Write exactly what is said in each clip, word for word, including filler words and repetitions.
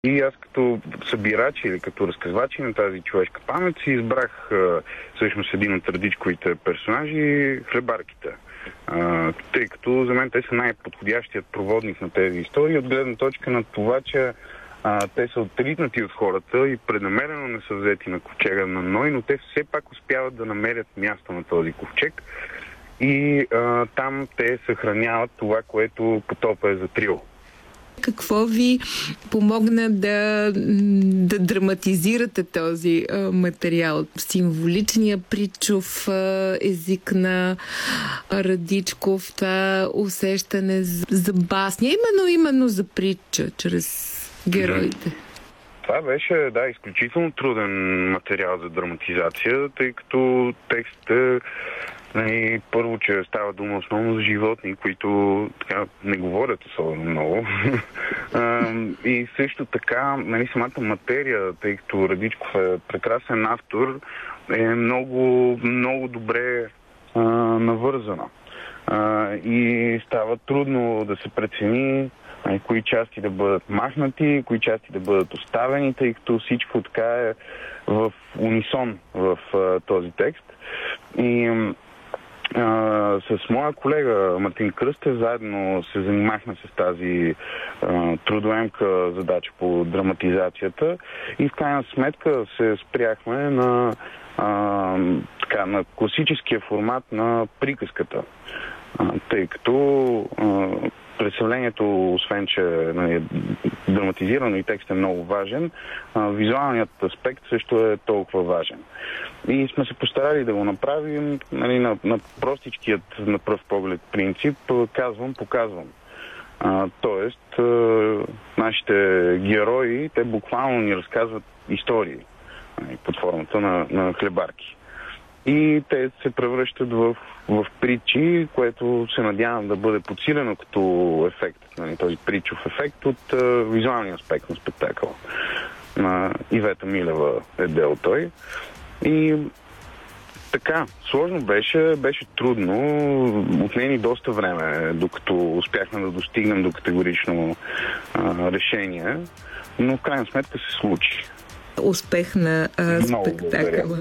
И аз като събирач или като разказвач на тази човешка памет си избрах всъщност един от Радичковите персонажи – хлебарките. А, тъй като за мен те са най-подходящият проводник на тези истории, от гледна точка на това, че а, те са отритнати от хората и преднамерено не са взети на ковчега на Ной, но те все пак успяват да намерят място на този ковчег и а, там те съхраняват това, което потопа е затрил. Какво ви помогна да, да драматизирате този а, материал? Символичния притчов а, език на Радичков, това усещане за, за басня, именно, именно за притча, чрез героите. Това беше, да, изключително труден материал за драматизация, тъй като текстът е и първо, че става дума основно за животни, които така, не говорят особено много. И също така, нали, самата материя, тъй като Радичков е прекрасен автор, е много, много добре а, навързана. А, и става трудно да се прецени а, кои части да бъдат махнати, кои части да бъдат оставени, тъй като всичко така е в унисон в а, този текст. И Uh, с моя колега Мартин Кръстев заедно се занимахме с тази uh, трудоемка задача по драматизацията и в крайна сметка се спряхме на, uh, така, на класическия формат на приказката. Uh, тъй като uh, представлението, освен че нали, драматизирано и текст е много важен, uh, визуалният аспект също е толкова важен. И сме се постарали да го направим нали, на, на простичкият на пръв поглед принцип казвам, показвам. А, тоест, а, нашите герои, те буквално ни разказват истории нали, под формата на, на хлебарки. И те се превръщат в, в притчи, което се надявам да бъде подсилено като ефект, нали, този притчов ефект от а, визуалния аспект на спектакъл. На Ивета Милева е дел той. И така, сложно беше, беше трудно, отне ни доста време, докато успяхме да достигнем до категорично а, решение, но в крайна сметка се случи. Успех на а, спектакъла.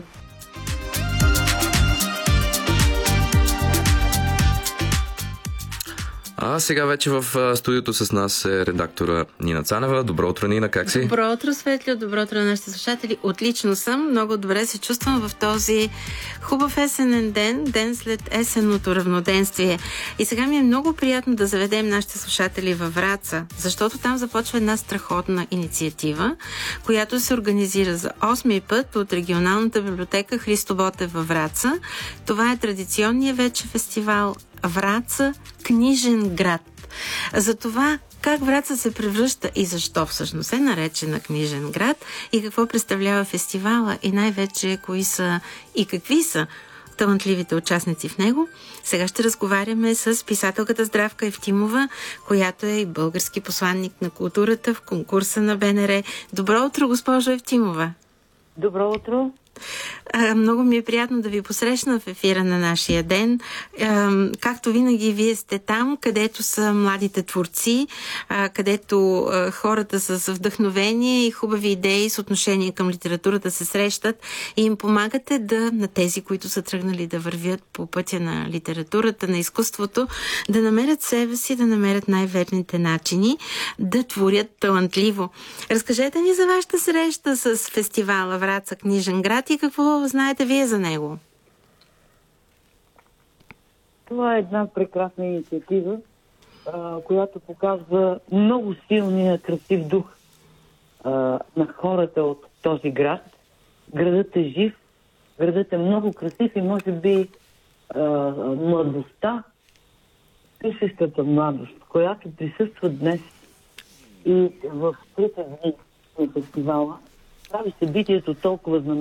А сега вече в студиото с нас е редактора Нина Цанева. Добро утро, Нина, как си? Добро утро, Светлио, добро утро на нашите слушатели. Отлично съм, много добре се чувствам в този хубав есенен ден, ден след есенното равноденствие. И сега ми е много приятно да заведем нашите слушатели във Враца, защото там започва една страхотна инициатива, която се организира за осми път от регионалната библиотека Христо Ботев във Враца. Това е традиционният вече фестивал Враца книжен град. За това как Враца се превръща и защо всъщност е наречена книжен град и какво представлява фестивала и най-вече кои са и какви са талантливите участници в него. Сега ще разговаряме с писателката Здравка Евтимова, която е и български посланник на културата в конкурса на БНР. Добро утро, госпожо Евтимова! Добро утро! Много ми е приятно да ви посрещна в ефира на нашия ден. Както винаги, вие сте там, където са младите творци, където хората с вдъхновение и хубави идеи с отношение към литературата се срещат и им помагате да, на тези, които са тръгнали да вървят по пътя на литературата, на изкуството, да намерят себе си, да намерят най-верните начини да творят талантливо. Разкажете ни за вашата среща с фестивала Враца книжен град и какво знаете вие за него? Това е една прекрасна инициатива, а, която показва много силния красив дух а, на хората от този град. Градът е жив, градът е много красив и може би а, младостта, пишещата младост, която присъства днес и в трите дни на фестивала, прави събитието толкова знаменателно.